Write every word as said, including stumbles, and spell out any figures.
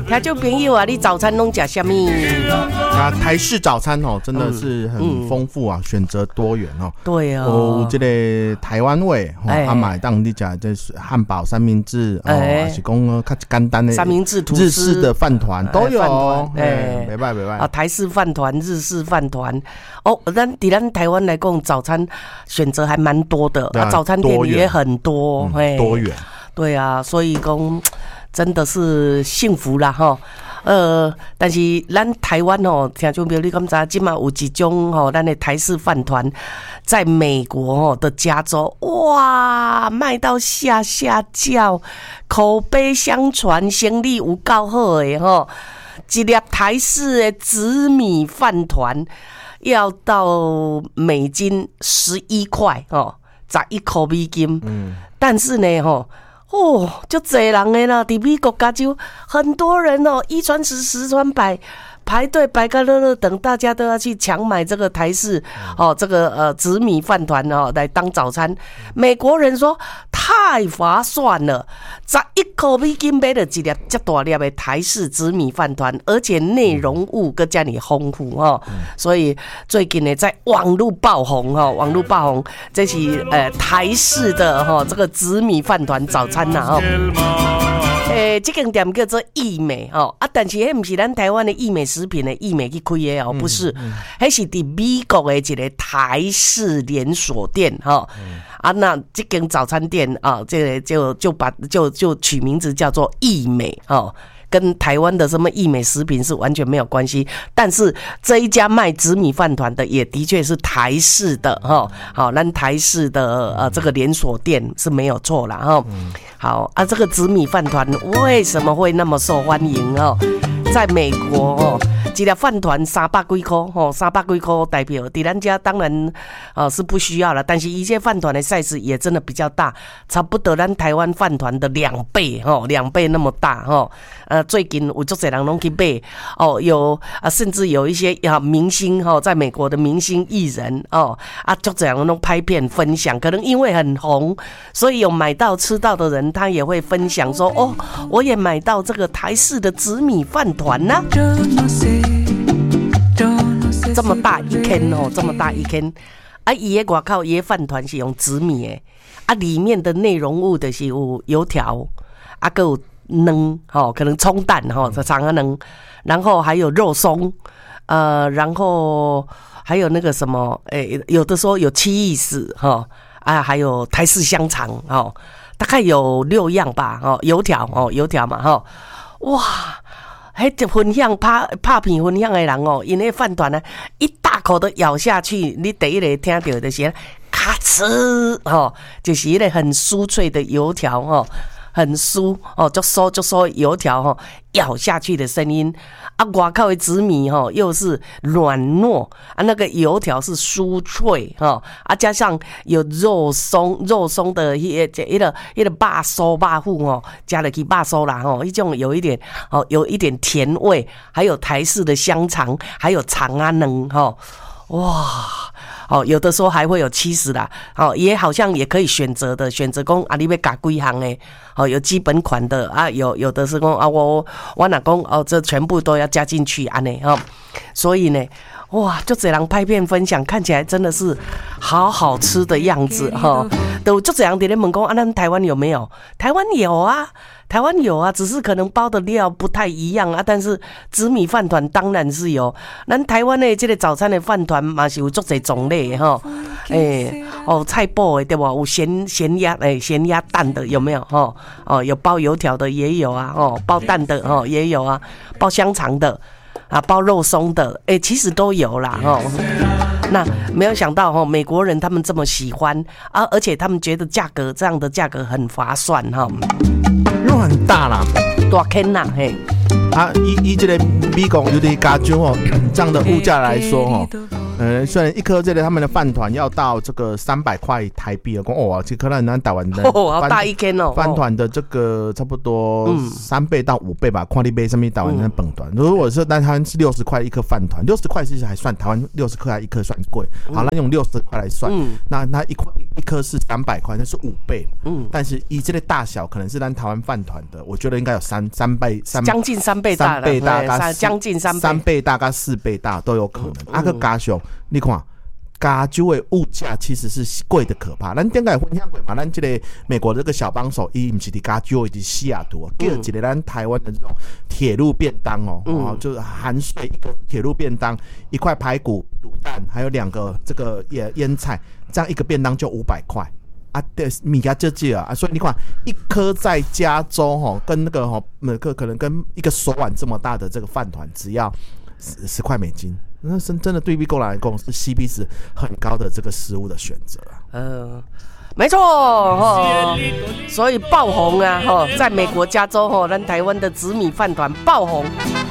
听众朋友啊，你早餐拢吃什么？ 啊，台式早餐哦，真的是很丰富啊，选择多元哦。 对啊， 有这个台湾味，哦，啊买当你讲这是汉堡、三明治，哦，还是讲较简单的三明治、吐司、 日式的饭团都有哦。 哎， 没办没办啊，台式饭团、日式饭团，哦，咱伫咱台湾来讲，早餐选择还蛮多的，啊，早餐店也很多， 哎，多元。 对啊，所以讲真的是幸福啦哈。呃，但是咱台湾哦，听众朋友，你敢知？今嘛有一种吼，咱的台式饭团，在美国哦的加州，哇，卖到下下叫，口碑相传，生意有够好的吼。一粒台式的紫米饭团要到美金十一块哦，十一块美金。嗯，但是呢，吼。哦，就多人的啦！伫美国加州，很多人哦，一传十，十传百，排队排个热热，等大家都要去抢买这个台式哦，这个呃紫米饭团哦，来当早餐。美国人说太划算了，十一块美金买了一粒这大粒的台式紫米饭团，而且内容物更加你丰富哦。所以最近呢，在网络爆红哦，网络爆红，这是呃台式的哈、哦、这个紫米饭团早餐呐哦。诶，这间店叫做益美哦啊，但是迄不是咱台湾的益美食品的益美去开的哦，不是，迄是伫美国的一个台式连锁店哈、哦嗯、啊，那这间早餐店啊，这个就就把就就取名字叫做益美哦。跟台湾的什么益美食品是完全没有关系，但是这一家卖紫米饭团的也的确是台式的哈，好，咱台式的呃这个连锁店是没有错啦哈。好啊，这个紫米饭团为什么会那么受欢迎哦？在美国哦，一粒饭团三百几块哦，三百几块代表，伫咱家当然呃是不需要了，但是一些饭团的 size 也真的比较大，差不多咱台湾饭团的两倍哦，两倍那么大哦。呃，最近有足侪人拢去买哦，有啊，甚至有一些啊明星哈、哦，在美国的明星艺人哦，啊足侪人拢拍片分享，可能因为很红，所以有买到吃到的人，他也会分享说哦，我也买到这个台式的紫米饭团呢、啊，这么大一坑哦，这么大一坑，啊，伊的外口伊的饭团是用紫米的，啊，里面的内容物就是有油条，啊，还有能哦，可能葱蛋哈，这长啊能，然后还有肉松，呃，然后还有那个什么，诶、欸，有的时候有起司哈，啊，还有台式香肠哦，大概有六样吧，哦，油条哦，油条嘛哈，哇，迄就分享拍拍片分享的人哦，因为饭团呢，一大口的咬下去，你第一个听到的是咔哧哦，就是一个很酥脆的油条哦。很酥哦，就酥就酥油条哈、哦，咬下去的声音啊，外口的紫米哈、哦、又是软糯啊，那个油条是酥脆哈、哦、啊，加上有肉松肉松的一个一个一个肉酥肉糊哦，加了去肉酥啦哈，一种有一点哦有一点甜味，还有台式的香肠，还有长啊能哈、哦，哇。哦，有的时候还会有七十啦，哦，也好像也可以选择的，选择讲啊，你要加几行诶，哦，有基本款的啊，有有的是讲啊，我我哪讲哦，这全部都要加进去安尼哈，所以呢，哇，就这样拍片分享，看起来真的是好好吃的样子哈，都就这样在咧问讲啊，咱台湾有没有？台湾有啊。台湾有啊，只是可能包的料不太一样啊。但是紫米饭团当然是有，咱台湾的这个早餐的饭团嘛是有足侪种类哈。诶、欸，哦，菜脯的对不？有咸咸鸭诶，咸鸭蛋的有没有？哈，哦，有包油条的也有啊，哦，包蛋的哦也有啊，包香肠的啊，包肉松的，诶、欸，其实都有啦，哈。那没有想到哈，美国人他们这么喜欢啊，而且他们觉得价格这样的价格很划算哈。 肉很大啦， 大坑啦，嘿。 啊，以以这个美国尤其加州哦，这样的物价来说哦， 呃，虽然一颗这个他们的饭团要到这个三百块台币了，哦，这可能咱台湾的哦，好大一根哦， 饭团的这个差不多三倍到五倍吧，看你买什么台湾的饭团。如果是但台湾是六十块一颗饭团，六十块其实还算台湾六十块一颗算贵。好，那用六十块来算，嗯、那那一块一颗是三百块，那是五倍。嗯，但是以这个大小，可能是咱台湾饭团的，我觉得应该有三三倍，三将近三倍大， 三倍大， 将近三倍， 三倍大跟四倍大都有可能。嗯、啊个加上，你看。加州的物价其实是贵的可怕。咱顶个分享过嘛，咱这个美国这个小帮手，伊不是伫加州，伊伫西雅图，叫一个咱台湾的这种铁路便当哦，嗯、哦，就是含税一个铁路便当，一块排骨、卤蛋，还有两个这个腌菜，这样一个便当就五百块。啊，对，米加这这啊，所以你看，一颗在加州哈，跟那个哈，那个可能跟一个手腕这么大的这个饭团，只要十十块美金。那是真的对比过来讲是 C P 值很高的这个食物的选择啊。 呃，没错哦，所以爆红啊哈，在美国加州哈，咱台湾的紫米饭团爆红。